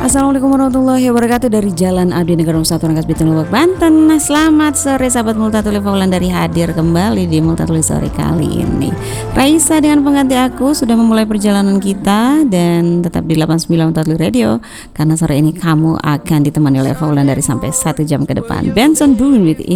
Assalamualaikum warahmatullahi wabarakatuh dari Jalan Abdi Negara 1 Rangkas Bitung Lebak Banten. Selamat sore sahabat Multatuli Wulandari, hadir kembali di Multatuli sore kali ini. Raisa dengan pengganti aku sudah memulai perjalanan kita, dan tetap di 89 Multatuli Radio karena sore ini kamu akan ditemani oleh Wulandari sampai 1 jam ke depan. Benson Boone with